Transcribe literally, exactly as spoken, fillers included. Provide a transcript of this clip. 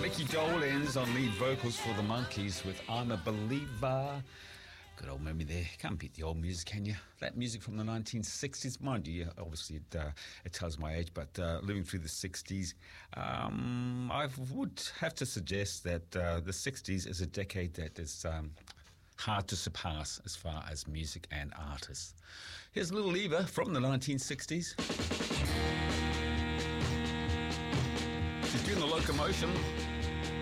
Mickey Dolenz on lead vocals for the Monkees with I'm a Believer. Good old memory there. Can't beat the old music, can you? That music from the nineteen sixties, mind you, obviously it, uh, it tells my age, but uh, living through the sixties, um, I would have to suggest that uh, the sixties is a decade that is um, hard to surpass as far as music and artists. Here's a little Eva from the nineteen sixties. She's doing the locomotion.